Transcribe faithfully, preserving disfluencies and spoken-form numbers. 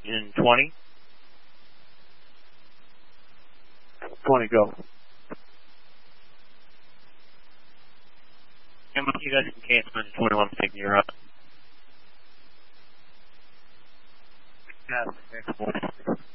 in twenty. twenty, go. And you guys can cancel in twenty-one, taking your up. Yes.